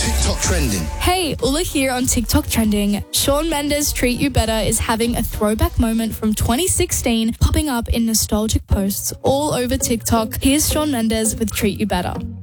TikTok trending. Hey, Ula here on TikTok Trending. Shawn Mendes' Treat You Better is having a throwback moment from 2016 popping up in nostalgic posts all over TikTok. Here's Shawn Mendes with Treat You Better.